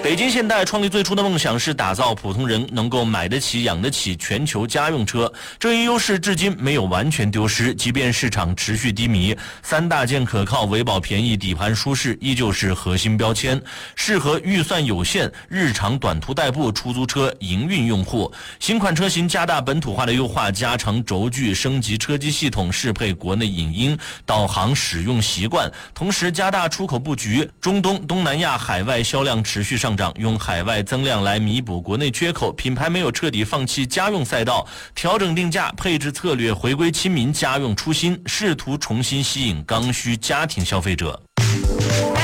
北京现代创立最初的梦想是打造普通人能够买得起、养得起全球家用车，这一优势至今没有完全丢失。即便市场持续低迷，3大件可靠、维保便宜、底盘舒适依旧是核心标签，适合预算有限、日常短途代步、出租车营运用户。新款车型加大本土化的优化，加长轴距，升级车机系统，适配国内影音、导航使用习惯，同时加大出口布局。中东、东南亚海外销量持续上涨，用海外增量来弥补国内缺口，品牌没有彻底放弃家用赛道，调整定价、配置策略，回归亲民家用初心，试图重新吸引刚需家庭消费者。